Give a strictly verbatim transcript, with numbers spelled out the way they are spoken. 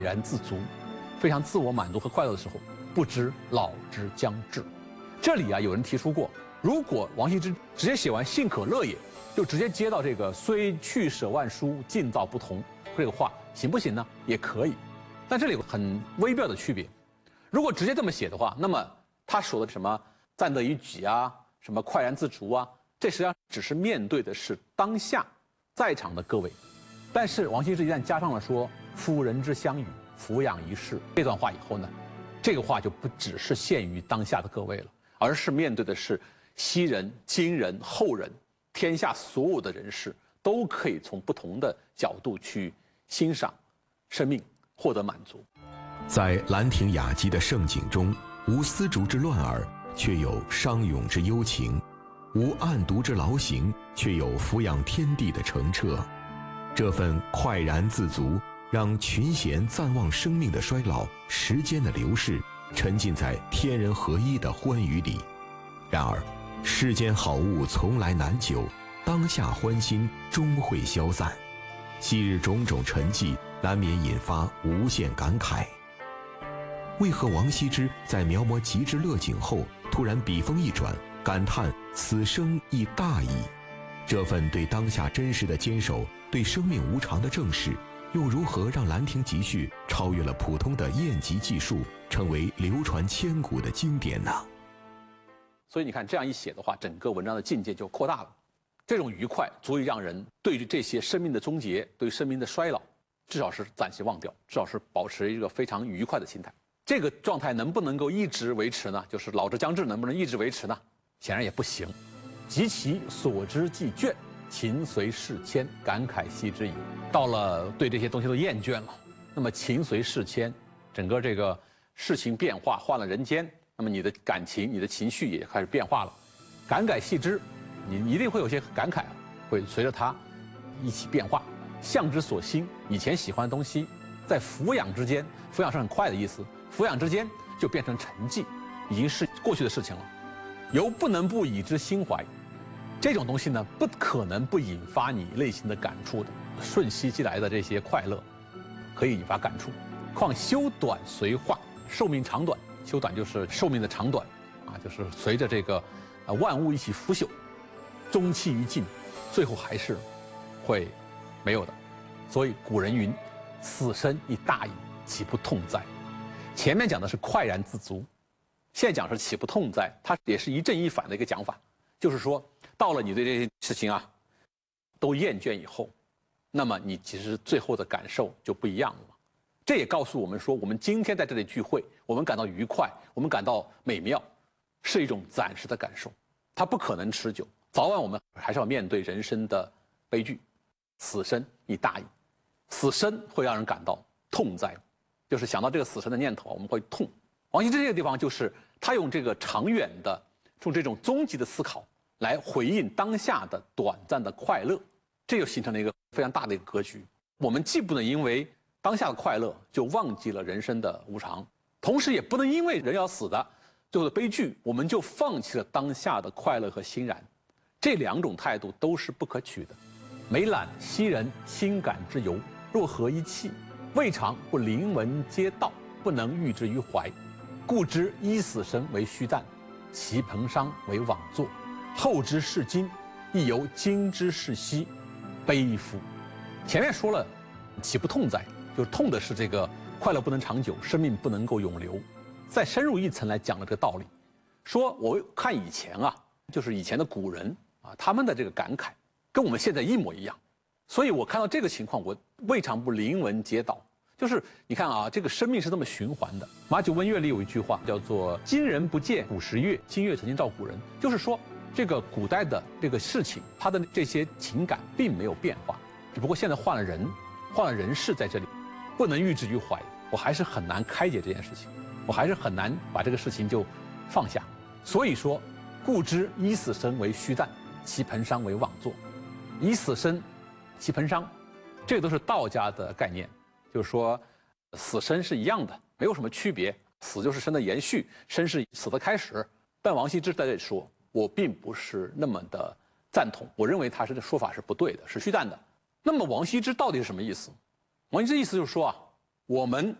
然自足，非常自我满足和快乐的时候，不知老之将至。这里啊，有人提出过，如果王羲之直接写完“幸可乐也”，就直接接到这个“虽去舍万殊，尽造不同”这个话，行不行呢？也可以，但这里有很微妙的区别。如果直接这么写的话，那么他说的什么“暂得一己”啊，什么“快然自足”啊，这实际上只是面对的是当下在场的各位。但是王羲之一旦加上了说“夫人之相与，俯仰一世”这段话以后呢，这个话就不只是限于当下的各位了，而是面对的是昔人、今人、后人，天下所有的人士都可以从不同的角度去欣赏生命，获得满足。 在兰亭雅集的盛景中，无丝竹之乱耳，却有商勇之幽情；无案牍之劳形，却有俯仰天地的澄澈。这份快然自足，让群贤暂忘生命的衰老、时间的流逝，沉浸在天人合一的欢愉里。然而，世间好物从来难久，当下欢欣终会消散。昔日种种沉寂，难免引发无限感慨。为何王羲之在描摹极致乐景后，突然笔锋一转，感叹此生亦大矣？这份对当下真实的坚守，对生命无常的正视，又如何让《兰亭集序》超越了普通的砚籍记述，成为流传千古的经典呢？ 所以你看，这样一写的话，整个文章的境界就扩大了。这种愉快足以让人对于这些生命的终结、对生命的衰老，至少是暂时忘掉，至少是保持一个非常愉快的心态。这个状态能不能够一直维持呢？就是老之将至，能不能一直维持呢？显然也不行。及其所知既倦，情随事迁，感慨惜之矣。到了对这些东西都厌倦了，那么情随事迁，整个这个事情变化，换了人间，那么你的感情、你的情绪也开始变化了。感慨惜之，你一定会有些感慨，会随着它一起变化。向之所欣，以前喜欢的东西，在俯仰之间，俯仰是很快的意思，俯仰之间就变成沉寂，已经是过去的事情了。犹不能不以之心怀。这种东西呢，不可能不引发你内心的感触的。瞬息即来的这些快乐，可以引发感触。况修短随化，寿命长短，修短就是寿命的长短，啊，就是随着这个，呃，万物一起腐朽，终期于尽，最后还是会没有的。所以古人云：“死生亦大矣，岂不痛哉？”前面讲的是快然自足，现在讲是岂不痛哉，它也是一正一反的一个讲法，就是说，到了你对这些事情啊都厌倦以后，那么你其实最后的感受就不一样了嘛。这也告诉我们说，我们今天在这里聚会，我们感到愉快，我们感到美妙，是一种暂时的感受，它不可能持久。早晚我们还是要面对人生的悲剧，死生亦大矣。死生会让人感到痛哉，就是想到这个死生的念头，我们会痛。王羲之这个地方就是他用这个长远的，用这种终极的思考来回应当下的短暂的快乐，这就形成了一个非常大的一个格局。我们既不能因为当下的快乐就忘记了人生的无常，同时也不能因为人要死的最后的悲剧，我们就放弃了当下的快乐和欣然。这两种态度都是不可取的。每览昔人心感之由，若合一气，未尝不临文皆道，不能喻之于怀。故知依死生为虚诞，其彭殇为妄作。后之视今，亦犹今之视昔，悲夫！前面说了，岂不痛哉？就是痛的是这个快乐不能长久，生命不能够永留。再深入一层来讲了这个道理，说我看以前啊，就是以前的古人啊，他们的这个感慨跟我们现在一模一样，所以我看到这个情况，我未尝不临文皆道。就是你看啊，这个生命是这么循环的。马九温乐里有一句话叫做“今人不见古时月，今月曾经照古人”，就是说这个古代的这个事情，它的这些情感并没有变化，只不过现在换了人，换了人事在这里，不能喻之于怀。我还是很难开解这件事情，我还是很难把这个事情就放下。所以说，故知依死生为虚诞，其彭殇为妄作。依死生，其彭殇，这个都是道家的概念。就是说，死生是一样的，没有什么区别。死就是生的延续，生是死的开始。但王羲之在这里说，我并不是那么的赞同，我认为他是的说法是不对的，是虚诞的。那么王羲之到底是什么意思？王羲之意思就是说啊， 我们